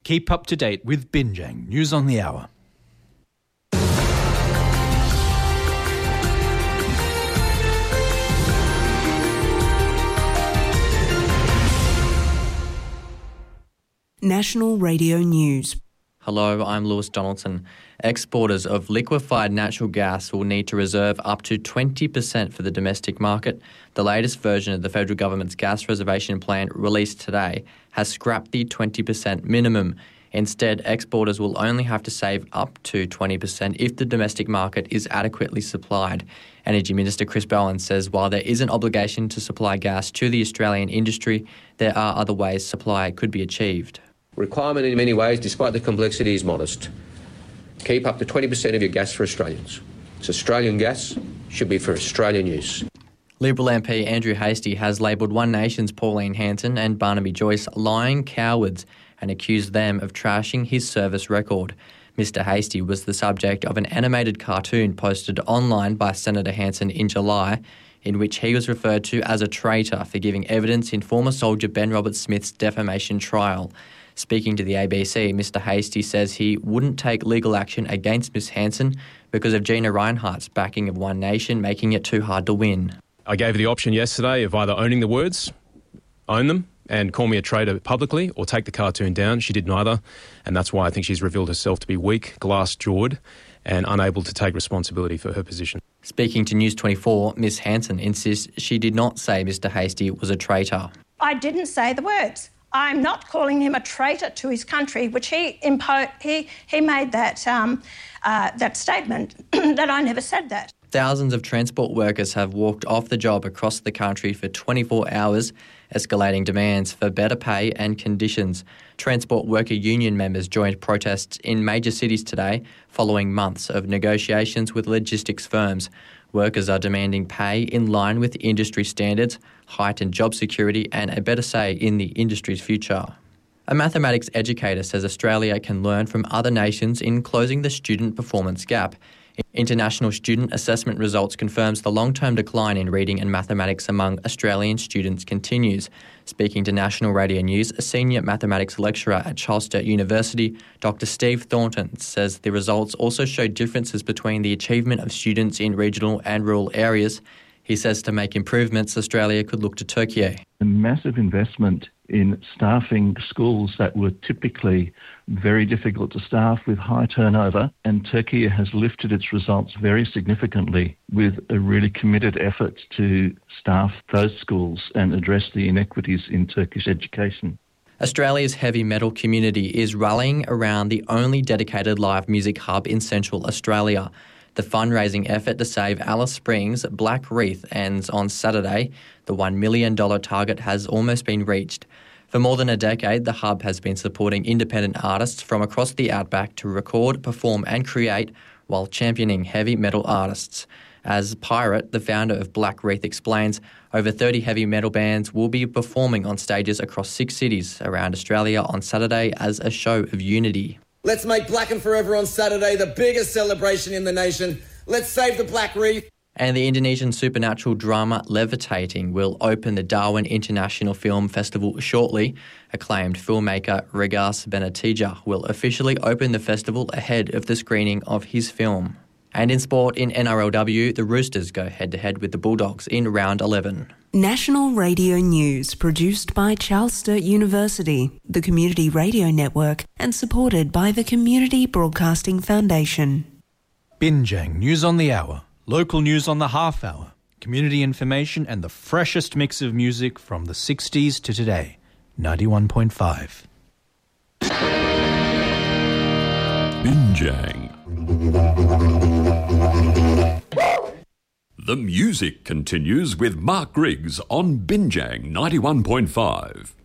Keep up to date with Binjang News on the Hour. National Radio News. Hello, I'm Lewis Donaldson. Exporters of liquefied natural gas will need to reserve up to 20% for the domestic market. The latest version of the federal government's gas reservation plan released today has scrapped the 20% minimum. Instead, exporters will only have to save up to 20% if the domestic market is adequately supplied. Energy Minister Chris Bowen says while there is an obligation to supply gas to the Australian industry, there are other ways supply could be achieved. Requirement in many ways, despite the complexity, is modest. Keep up to 20% of your gas for Australians. It's Australian gas, should be for Australian use. Liberal MP Andrew Hastie has labelled One Nation's Pauline Hanson and Barnaby Joyce lying cowards and accused them of trashing his service record. Mr Hastie was the subject of an animated cartoon posted online by Senator Hanson in July, in which he was referred to as a traitor for giving evidence in former soldier Ben Roberts-Smith's defamation trial. Speaking to the ABC, Mr Hastie says he wouldn't take legal action against Ms Hanson because of Gina Rinehart's backing of One Nation, making it too hard to win. I gave her the option yesterday of either owning the words, own them, and call me a traitor publicly, or take the cartoon down. She did neither, and that's why I think she's revealed herself to be weak, glass-jawed, and unable to take responsibility for her position. Speaking to News 24, Ms Hanson insists she did not say Mr Hastie was a traitor. I didn't say the words. I'm not calling him a traitor to his country, which he made that statement that I never said that. Thousands of transport workers have walked off the job across the country for 24 hours, escalating demands for better pay and conditions. Transport worker union members joined protests in major cities today following months of negotiations with logistics firms. Workers are demanding pay in line with industry standards, heightened job security and a better say in the industry's future. A mathematics educator says Australia can learn from other nations in closing the student performance gap. International student assessment results confirms the long-term decline in reading and mathematics among Australian students continues. Speaking to National Radio News, a senior mathematics lecturer at Charles Sturt University, Dr Steve Thornton, says the results also show differences between the achievement of students in regional and rural areas. He says to make improvements, Australia could look to Turkey. A massive investment in staffing schools that were typically very difficult to staff with high turnover, and Turkey has lifted its results very significantly with a really committed effort to staff those schools and address the inequities in Turkish education. Australia's heavy metal community is rallying around the only dedicated live music hub in Central Australia. The fundraising effort to save Alice Springs' Black Reef ends on Saturday. The $1 million target has almost been reached. For more than a decade, the hub has been supporting independent artists from across the outback to record, perform and create while championing heavy metal artists. As Pirate, the founder of Black Reef, explains, over 30 heavy metal bands will be performing on stages across 6 cities around Australia on Saturday as a show of unity. Let's make Black and Forever on Saturday the biggest celebration in the nation. Let's save the Black Reef. And the Indonesian supernatural drama Levitating will open the Darwin International Film Festival shortly. Acclaimed filmmaker Regas Benatija will officially open the festival ahead of the screening of his film. And in sport, in NRLW, the Roosters go head-to-head with the Bulldogs in round 11. National Radio News, produced by Charles Sturt University, the Community Radio Network, and supported by the Community Broadcasting Foundation. Binjang News on the Hour, local news on the half hour, community information and the freshest mix of music from the 60s to today. 91.5. Binjang. The music continues with Mark Griggs on Binjang 91.5.